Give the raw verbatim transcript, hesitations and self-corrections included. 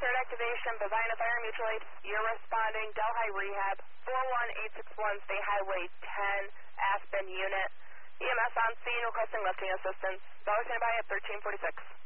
third activation, Bavina Fire Mutual Aid. You're responding, Delhi Rehab, four one eight six one, State Highway ten, Aspen Unit. E M S on scene requesting lifting assistance. Dollar standby at thirteen forty-six.